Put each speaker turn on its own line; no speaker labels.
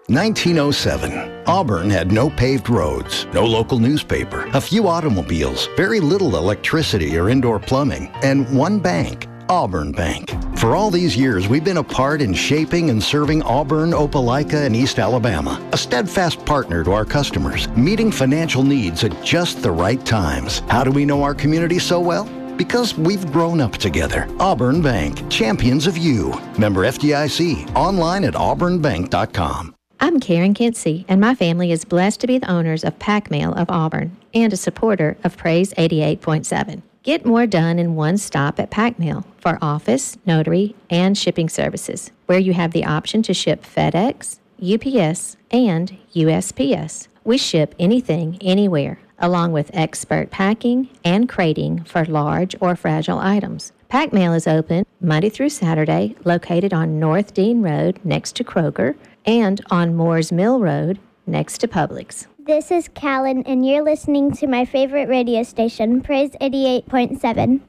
1907. Auburn had no paved roads, no local newspaper, a few automobiles, very little electricity or indoor plumbing, and one bank, Auburn Bank. For all these years, we've been a part in shaping and serving Auburn, Opelika, and East Alabama. A steadfast partner to our customers, meeting financial needs at just the right times. How do we know our community so well? Because we've grown up together. Auburn Bank, champions of you. Member FDIC, online at auburnbank.com.
I'm Karen Kinsey, and my family is blessed to be the owners of Pac Mail of Auburn and a supporter of Praise 88.7. Get more done in one stop at Pac Mail for office, notary, and shipping services, where you have the option to ship FedEx, UPS, and USPS. We ship anything, anywhere, along with expert packing and crating for large or fragile items. Pac Mail is open Monday through Saturday, located on North Dean Road next to Kroger, and on Moores Mill Road next to Publix.
This is Callan, and you're listening to my favorite radio station, Praise 88.7.